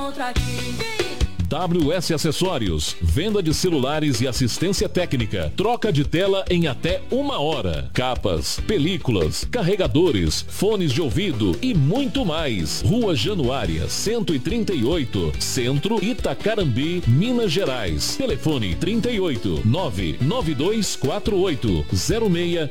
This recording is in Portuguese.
contra ti. WS Acessórios, venda de celulares e assistência técnica, troca de tela em até 1 hora, capas, películas, carregadores, fones de ouvido e muito mais. Rua Januária, 138, Centro, Itacarambi, Minas Gerais. Telefone 38 99248 06